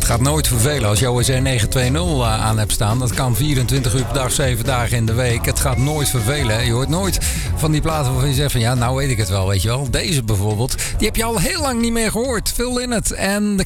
gaat nooit vervelen als je OSR 920 aan hebt staan. Dat kan 24 uur per dag, 7 dagen in de week. Het gaat nooit vervelen. Je hoort nooit van die platen waarvan je zegt van ja, nou weet ik het wel, weet je wel. Deze bijvoorbeeld, die heb je al heel lang niet meer gehoord. Phil Lynott en The